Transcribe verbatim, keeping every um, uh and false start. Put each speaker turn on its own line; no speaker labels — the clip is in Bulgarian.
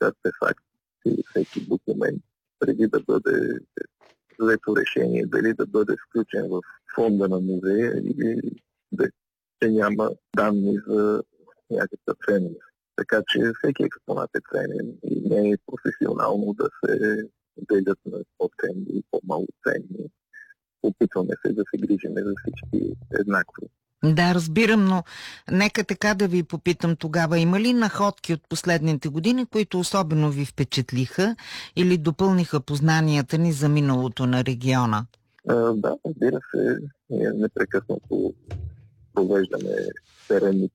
артефакт или всеки документ, преди да бъде взето решение дали да бъде включен в фонда на музея или да няма данни за някаква ценност. Така че всеки експонат е ценен и не е професионално да се делят на по-ценни и по-малко ценни. Опитваме се да се грижиме за всички еднакво.
Да, разбирам, но нека така да ви попитам тогава. Има ли находки от последните години, които особено ви впечатлиха или допълниха познанията ни за миналото на региона?
А, да, разбира се. Ние непрекъснато провеждаме теренни